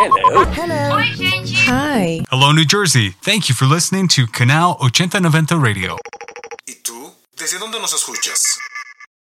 Hello. Oi, gente. Hi. Hello, New Jersey. Thank you for listening to Canal 8090 Radio. ¿Y tú? ¿Desde dónde nos escuchas?